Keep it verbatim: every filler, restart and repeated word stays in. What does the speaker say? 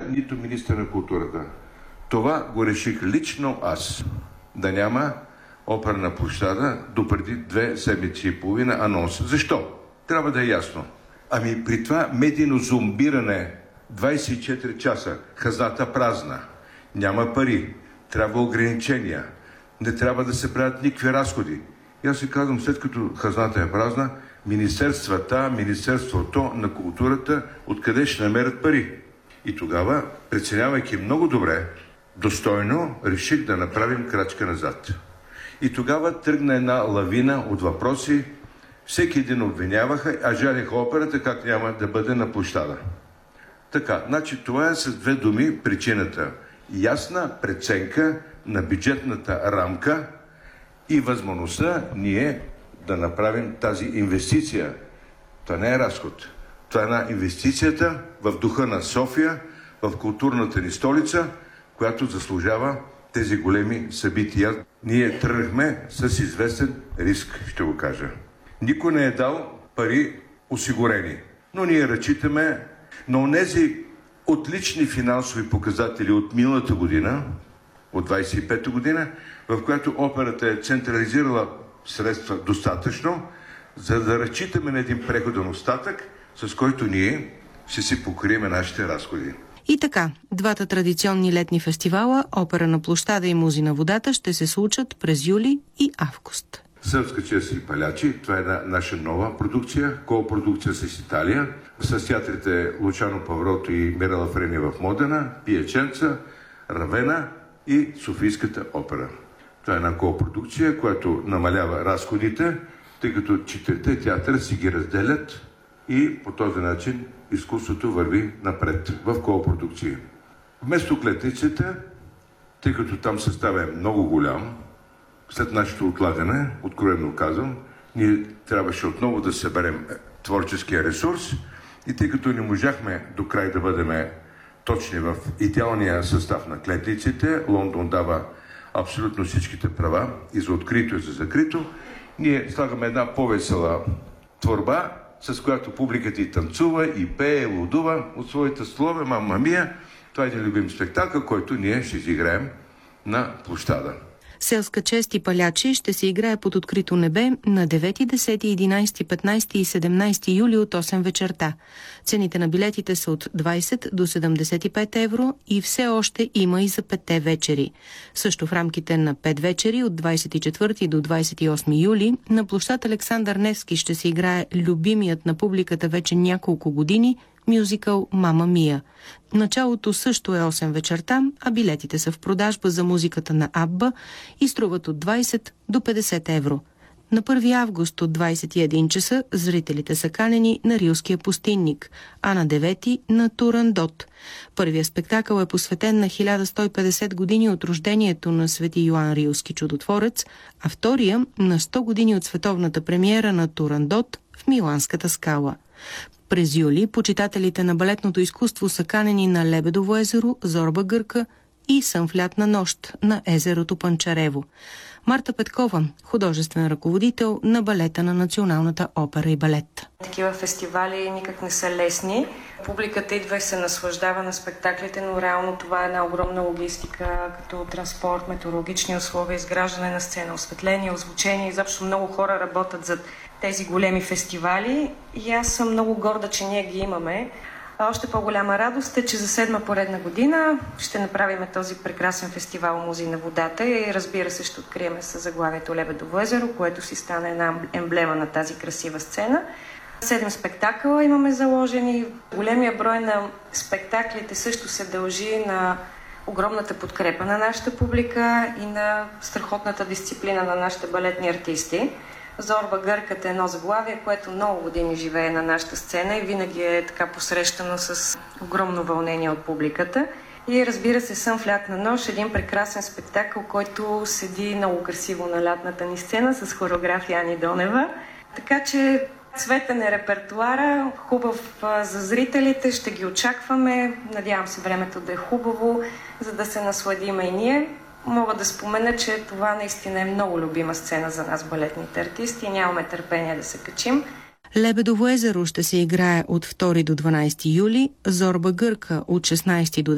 нито министър на културата. Това го реших лично аз. Да няма опера на площада допреди две седмици и половина анонс. Защо? Трябва да е ясно. Ами при това медийно зомбиране двайсет и четири часа, хазната празна, няма пари, трябва ограничения, не трябва да се правят никакви разходи. И аз си казвам, след като хазната е празна, министерствата, Министерството на културата, откъде ще намерят пари? И тогава, преценявайки много добре, достойно, реших да направим крачка назад. И тогава тръгна една лавина от въпроси. Всеки един обвиняваха, а жалиха операта как няма да бъде на площада. Така, значи това е с две думи причината. Ясна преценка на бюджетната рамка и възможността ние да направим тази инвестиция. Това не е разход. Това е една инвестицията в духа на София, в културната ни столица, която заслужава тези големи събития. Ние тръгнахме с известен риск, ще го кажа. Никой не е дал пари осигурени, но ние разчитаме на онези отлични финансови показатели от миналата година, от двайсет и пета година, в която операта е централизирала средства достатъчно, за да разчитаме на един преходен остатък, с който ние ще си покрием нашите разходи. И така, двата традиционни летни фестивала, Опера на площада и Музи на водата, ще се случат през юли и август. Сръбска чест и палячи, това е една наша нова продукция, копродукция с Италия, с театрите Лучано Паврото и Мирела Френи в Модена, Пияченца, Равена и Софийската опера. Това е една копродукция, която намалява разходите, тъй като четирите театъра си ги разделят и по този начин изкуството върви напред в копродукции. Вместо клетниците, тъй като там съставът е много голям, след нашето отлагане, откровено казвам, ние трябваше отново да съберем творческия ресурс и тъй като не можахме до край да бъдем точни в идеалния състав на клетниците, Лондон дава абсолютно всичките права и за открито и за закрито, ние слагаме една по-весела творба, с която публиката и танцува, и пее, и лудува от своите столове, мама мия. Това е един любим спектакъл, който ние ще изиграем на площада. Селска чест и палячи ще се играе под открито небе на девети, десети, единайсети, петнайсети и седемнайсети юли от осем вечерта. Цените на билетите са от двайсет до седемдесет и пет евро и все още има и за петте вечери. Също в рамките на пет вечери от двайсет и четвърти до двайсет и осми юли на площад Александър Невски ще се играе любимият на публиката вече няколко години мюзикъл «Мама Мия». Началото също е осем вечерта, а билетите са в продажба за музиката на Абба и струват от двайсет до петдесет евро. На първи август от двайсет и един часа зрителите са канени на Рилския пустинник, а на девети на Турандот. Първият спектакъл е посветен на хиляда сто и петдесет години от рождението на свети Йоан Рилски чудотворец, а втория на сто години от световната премиера на Турандот в Миланската скала. През юли почитателите на балетното изкуство са канени на Лебедово езеро, Зорба Гърка и Сън в лятна нощ на езерото Панчарево. Марта Петкова, художествен ръководител на балета на Националната опера и балет. Такива фестивали никак не са лесни. Публиката идва и се наслаждава на спектаклите, но реално това е една огромна логистика, като транспорт, метеорологични условия, изграждане на сцена, осветление, озвучение. Изобщо много хора работят за тези големи фестивали и аз съм много горда, че ние ги имаме. А още по-голяма радост е, че за седма поредна година ще направим този прекрасен фестивал Музи на водата и разбира се ще открием със заглавието Лебедово езеро, което си стане една емблема на тази красива сцена. Седем спектакъла имаме заложени. Големия брой на спектаклите също се дължи на огромната подкрепа на нашата публика и на страхотната дисциплина на нашите балетни артисти. Зорба Гърката е едно заглавие, което много години живее на нашата сцена и винаги е така посрещано с огромно вълнение от публиката. И разбира се, Сън в лятна нощ, един прекрасен спектакъл, който седи много красиво на лятната ни сцена с хореография Ани Донева. Така че цветен е репертуара, хубав за зрителите, ще ги очакваме. Надявам се времето да е хубаво, за да се насладиме и ние. Мога да спомена, че това наистина е много любима сцена за нас, балетните артисти, и нямаме търпение да се качим. Лебедово езеро ще се играе от втори до дванайсети юли, Зорба Гърка от шестнайсети до